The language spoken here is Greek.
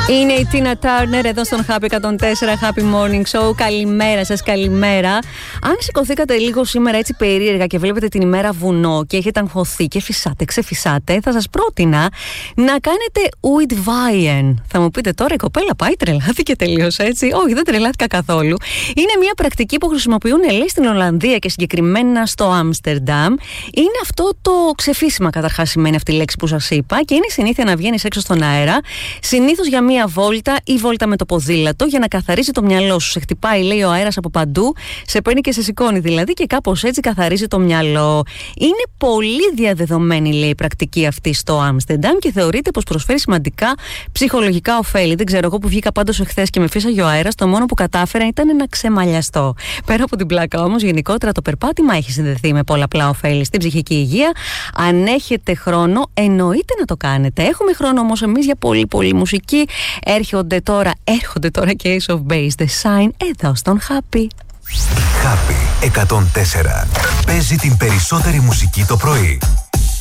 Είναι η Τίνα Τάρνερ εδώ στον Happy 104 Happy Morning Show. Καλημέρα σας, καλημέρα. Αν σηκωθήκατε λίγο σήμερα έτσι περίεργα και βλέπετε την ημέρα βουνό και έχετε αγχωθεί και φυσάτε, ξεφυσάτε, θα σας πρότεινα να κάνετε Uitwaaien. Θα μου πείτε τώρα η κοπέλα πάει, τρελάθηκε τελείως έτσι? Όχι, δεν τρελάθηκα καθόλου. Είναι μια πρακτική που χρησιμοποιούν, λέει, στην Ολλανδία και συγκεκριμένα στο Άμστερνταμ. Είναι αυτό το ξεφύσιμα, καταρχάς σημαίνει αυτή η λέξη που σας είπα, και είναι η συνήθεια να βγαίνεις έξω στον αέρα, συνήθως για μία βόλτα ή βόλτα με το ποδήλατο, για να καθαρίζει το μυαλό σου. Σε χτυπάει, λέει, ο αέρας από παντού, σε παίρνει και σε σηκώνει δηλαδή, και κάπως έτσι καθαρίζει το μυαλό. Είναι πολύ διαδεδομένη, λέει, η πρακτική αυτή στο Άμστερνταμ και θεωρείται πως προσφέρει σημαντικά ψυχολογικά ωφέλη. Δεν ξέρω, εγώ που βγήκα πάντως εχθές και με φύσαγε ο αέρας, το μόνο που κατάφερα ήταν να ξεμαλιαστώ. Πέρα από την πλάκα όμως, γενικότερα το περπάτημα έχει συνδεθεί με πολλαπλά ωφέλη στην ψυχική υγεία. Αν έχετε χρόνο, εννοείται να το κάνετε. Έχουμε χρόνο όμως εμείς για πολύ μουσική. Έρχονται τώρα και Ace of Base, The Sign, εδώ στον Happy. Happy 104. Παίζει την περισσότερη μουσική το πρωί.